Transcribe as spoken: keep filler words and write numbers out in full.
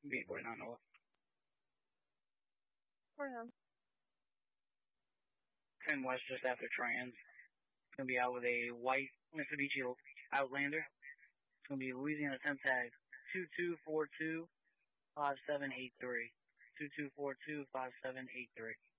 Be forty-nine North. forty-nine. ten West just after Trans. It's going to be out with a white Mitsubishi Outlander. It's going to be Louisiana ten tag two two four two five seven eight three. two two four two five seven eight three.